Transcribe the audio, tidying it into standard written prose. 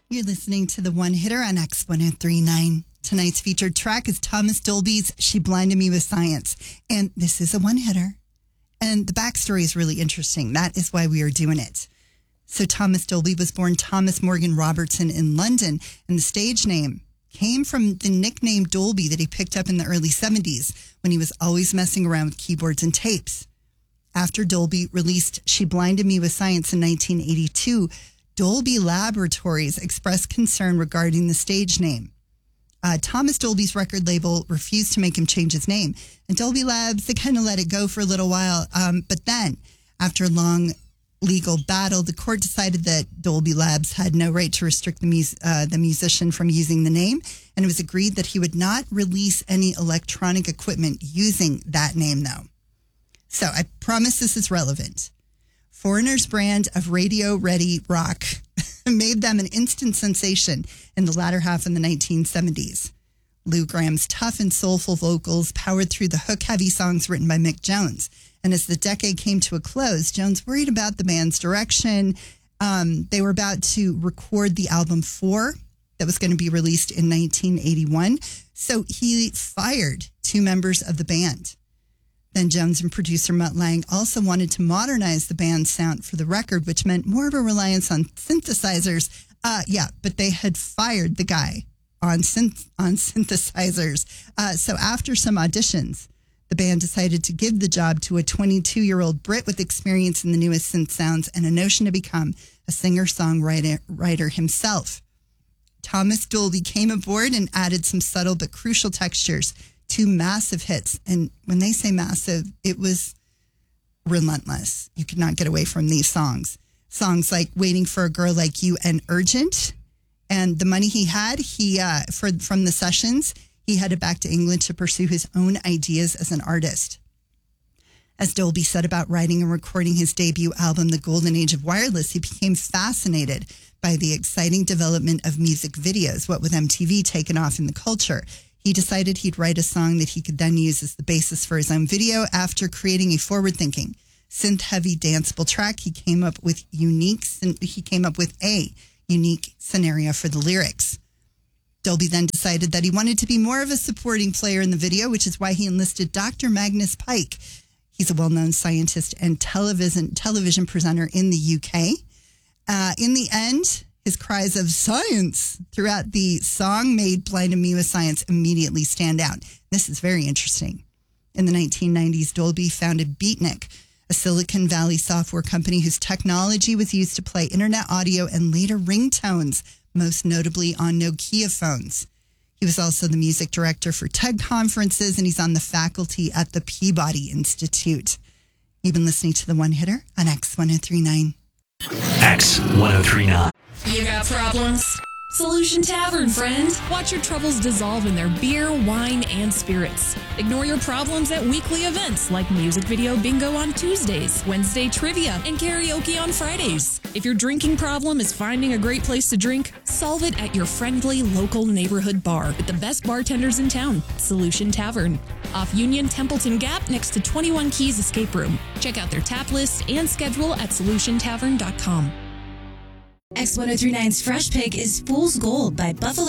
You're listening to the One Hitter on X1039. Tonight's featured track is Thomas Dolby's She Blinded Me with Science. And this is a one hitter. And the backstory is really interesting. That is why we are doing it. So Thomas Dolby was born Thomas Morgan Robertson in London, and the stage name came from the nickname Dolby that he picked up in the early 70s when he was always messing around with keyboards and tapes. After Dolby released She Blinded Me with Science in 1982, Dolby Laboratories expressed concern regarding the stage name. Thomas Dolby's record label refused to make him change his name, and Dolby Labs, they kind of let it go for a little while. But then, after a long legal battle, the court decided that Dolby Labs had no right to restrict the musician from using the name, and it was agreed that he would not release any electronic equipment using that name, though. So I promise this is relevant. Foreigner's brand of radio-ready rock made them an instant sensation in the latter half of the 1970s. Lou Graham's tough and soulful vocals powered through the hook-heavy songs written by Mick Jones. And as the decade came to a close, Jones worried about the band's direction. They were about to record the album 4 that was going to be released in 1981. So he fired 2 members of the band. Then Jones and producer Mutt Lange also wanted to modernize the band's sound for the record, which meant more of a reliance on synthesizers. But they had fired the guy on synthesizers. So after some auditions, the band decided to give the job to a 22-year-old Brit with experience in the newest synth sounds and a notion to become a singer-songwriter himself. Thomas Dolby came aboard and added some subtle but crucial textures, 2 massive hits. And when they say massive, it was relentless. You could not get away from these songs. Songs like Waiting for a Girl Like You and Urgent. And the money he had, from the sessions, he headed back to England to pursue his own ideas as an artist. As Dolby said about writing and recording his debut album, The Golden Age of Wireless, he became fascinated by the exciting development of music videos, what with MTV taking off in the culture. He decided he'd write a song that he could then use as the basis for his own video. After creating a forward-thinking, synth-heavy, danceable track, he came up with a unique scenario for the lyrics. Dolby then decided that he wanted to be more of a supporting player in the video, which is why he enlisted Dr. Magnus Pyke. He's a well-known scientist and television presenter in the UK. In the end, his cries of science throughout the song made Blinded Me with Science immediately stand out. This is very interesting. In the 1990s, Dolby founded Beatnik, a Silicon Valley software company whose technology was used to play internet audio and later ringtones, most notably on Nokia phones. He was also the music director for TED conferences, and he's on the faculty at the Peabody Institute. You've been listening to The One Hitter on X1039. X1039. You got problems? Solution Tavern, friend. Watch your troubles dissolve in their beer, wine, and spirits. Ignore your problems at weekly events like music video bingo on Tuesdays, Wednesday trivia, and karaoke on Fridays. If your drinking problem is finding a great place to drink, solve it at your friendly local neighborhood bar with the best bartenders in town, Solution Tavern. Off Union Templeton Gap next to 21 Keys Escape Room. Check out their tap list and schedule at solutiontavern.com. X1039's Fresh Pick is Fool's Gold by Buffalo